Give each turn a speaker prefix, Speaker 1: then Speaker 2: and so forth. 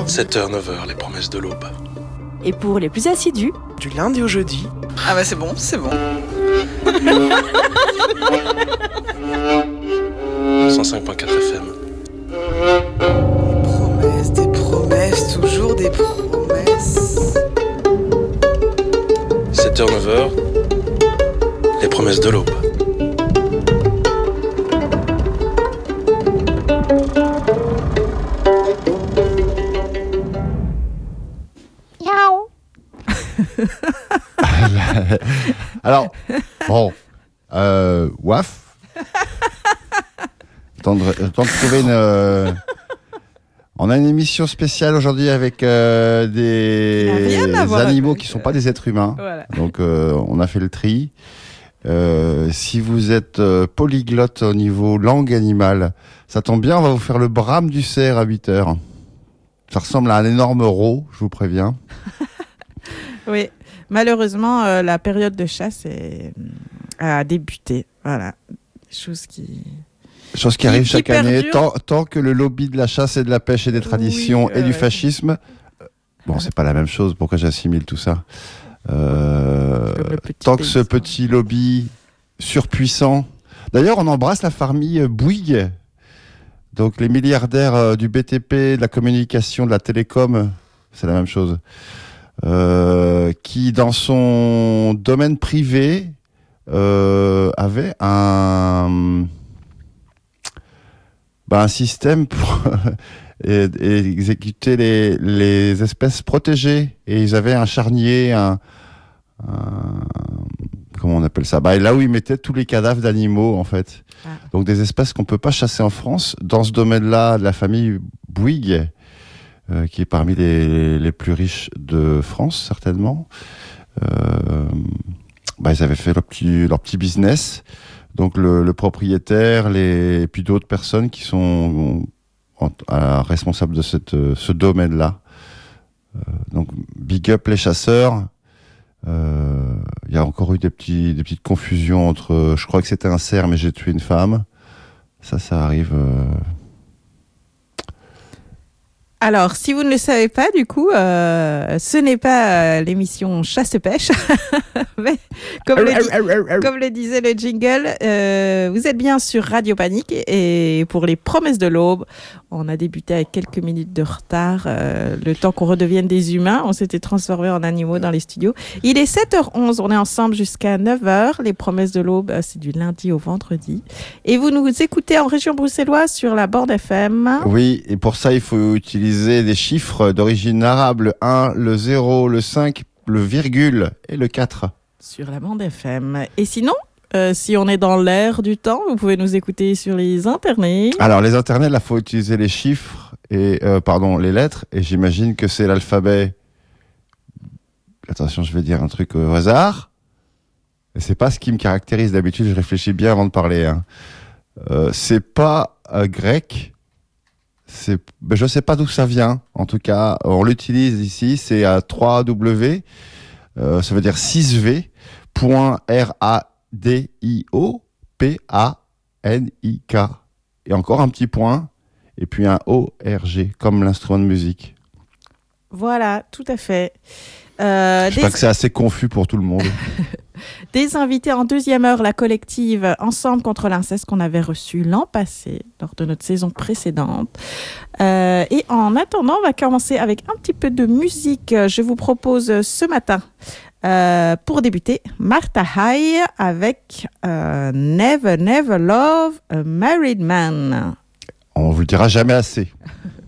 Speaker 1: 7h, 9h, les promesses de l'aube.
Speaker 2: Et pour les plus assidus,
Speaker 3: du lundi au jeudi.
Speaker 4: Ah bah c'est bon, c'est bon.
Speaker 1: 105.4 FM.
Speaker 4: Des promesses, toujours des promesses.
Speaker 1: 7h, 9h, les promesses de l'aube.
Speaker 5: Alors, bon, waf. Temps de trouver une. On a une émission spéciale aujourd'hui avec des animaux qui sont pas des êtres humains.
Speaker 4: Voilà.
Speaker 5: Donc, on a fait le tri. Si vous êtes polyglotte au niveau langue animale, ça tombe bien, on va vous faire le brame du cerf à 8h. Ça ressemble à un énorme rot, je vous préviens.
Speaker 4: Oui, malheureusement, la période de chasse a débuté. Voilà, chose qui
Speaker 5: arrive chaque année,
Speaker 4: perdure.
Speaker 5: tant que le lobby de la chasse et de la pêche et des traditions et du fascisme... Bon, c'est pas la même chose, pourquoi j'assimile tout ça tant que ce petit lobby surpuissant... D'ailleurs, on embrasse la famille Bouygues, donc les milliardaires du BTP, de la communication, de la télécom, c'est la même chose, qui, dans son domaine privé, avait un système pour et exécuter les espèces protégées. Et ils avaient un charnier, comment on appelle ça ? Là où ils mettaient tous les cadavres d'animaux, en fait. Ah. Donc des espèces qu'on peut pas chasser en France. Dans ce domaine-là, de la famille Bouygues, qui est parmi les plus riches de France, certainement. Ils avaient fait leur petit business. Donc le propriétaire, et puis d'autres personnes qui sont responsables de ce domaine-là. Donc big up les chasseurs. Il y a encore eu des petites confusions entre. Je crois que c'était un cerf, mais j'ai tué une femme. Ça arrive.
Speaker 4: Alors, si vous ne le savez pas, du coup, ce n'est pas l'émission Chasse-Pêche. Mais comme le disait le jingle, vous êtes bien sur Radio Panique. Et pour les promesses de l'aube, on a débuté avec quelques minutes de retard. Le temps qu'on redevienne des humains, on s'était transformés en animaux dans les studios. Il est 7h11, on est ensemble jusqu'à 9h. Les promesses de l'aube, c'est du lundi au vendredi. Et vous nous écoutez en région bruxelloise sur la bande FM.
Speaker 5: Oui, et pour ça, il faut utiliser des chiffres d'origine arabe, le 1, le 0, le 5, le virgule et le 4. Sur
Speaker 4: la bande FM. Et sinon, si on est dans l'air du temps, vous pouvez nous écouter sur les internets.
Speaker 5: Alors, les internets, là, il faut utiliser les chiffres, les lettres, et j'imagine que c'est l'alphabet. Attention, je vais dire un truc au hasard. Et c'est pas ce qui me caractérise d'habitude, je réfléchis bien avant de parler. C'est pas grec. Je sais pas d'où ça vient. En tout cas, on l'utilise ici. C'est à 3W. Ça veut dire 6V. .RADIOPANIK. Et encore un petit point. Et puis un ORG, comme l'instrument de musique.
Speaker 4: Voilà, tout à fait.
Speaker 5: Je crois que c'est assez confus pour tout le monde.
Speaker 4: Des invités en deuxième heure, la collective Ensemble contre l'inceste qu'on avait reçu l'an passé, lors de notre saison précédente. Et en attendant, on va commencer avec un petit peu de musique. Je vous propose ce matin, pour débuter, Martha High avec Never Never Love a Married Man.
Speaker 5: On vous le dira jamais assez.